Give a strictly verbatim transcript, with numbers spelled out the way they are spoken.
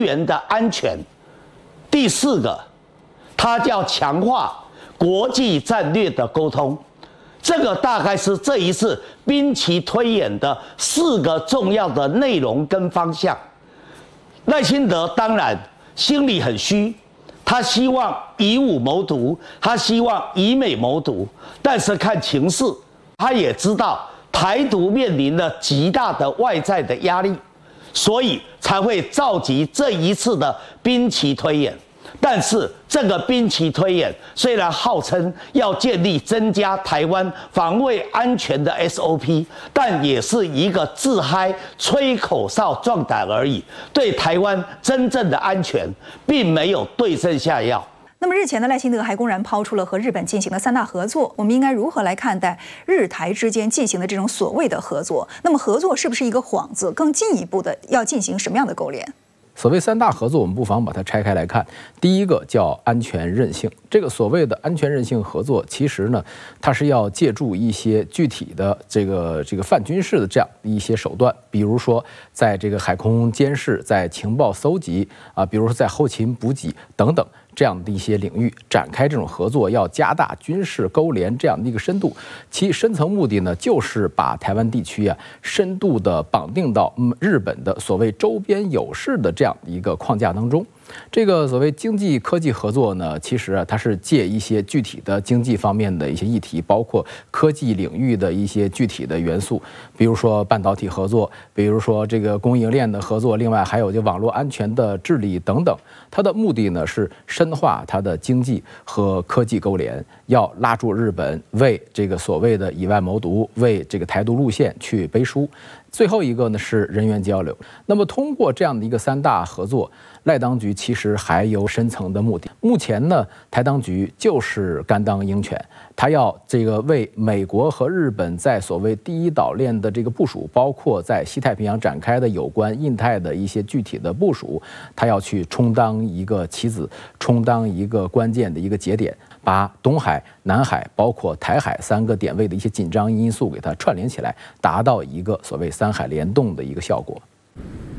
源的安全。第四个，它叫强化国际战略的沟通。这个大概是这一次兵棋推演的四个重要的内容跟方向。赖清德当然心里很虚，他希望以武谋独，他希望以美谋独，但是看情势，他也知道台独面临了极大的外在的压力，所以才会召集这一次的兵棋推演。但是这个兵棋推演虽然号称要建立增加台湾防卫安全的 S O P， 但也是一个自嗨、吹口哨壮胆而已，对台湾真正的安全并没有对症下药。 那么日前呢，赖清德还公然抛出了和日本进行的三大合作，我们应该如何来看待日台之间进行的这种所谓的合作？那么合作是不是一个幌子？更进一步的要进行什么样的勾连？ 所谓三大合作，我们不妨把它拆开来看。第一个叫安全韧性，这个所谓的安全韧性合作，其实呢，它是要借助一些具体的这个这个泛军事的这样一些手段，比如说在这个海空监视、在情报搜集啊，比如说在后勤补给等等。这样的一些领域展开这种合作，要加大军事勾连这样的一个深度，其深层目的呢，就是把台湾地区啊深度的绑定到日本的所谓周边有事的这样一个框架当中。这个所谓经济科技合作呢，其实啊，它是借一些具体的经济方面的一些议题，包括科技领域的一些具体的元素，比如说半导体合作，比如说这个供应链的合作，另外还有就网络安全的治理等等。它的目的呢是深化它的经济和科技勾连，要拉住日本为这个所谓的以外谋独、为这个台独路线去背书。最后一个呢是人员交流。那么通过这样的一个三大合作，赖当局其实还有深层的目的。目前呢，台当局就是甘当鹰犬，他要这个为美国和日本在所谓第一岛链的这个部署，包括在西太平洋展开的有关印太的一些具体的部署，他要去充当一个棋子，充当一个关键的一个节点，把东海、南海包括台海三个点位的一些紧张因素给它串联起来，达到一个所谓三海联动的一个效果。